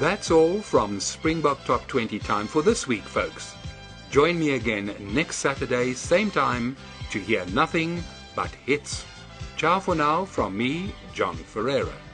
That's all from Springbok Top 20 time for this week, folks. Join me again next Saturday, same time, to hear nothing but hits. Ciao for now from me, John Ferreira.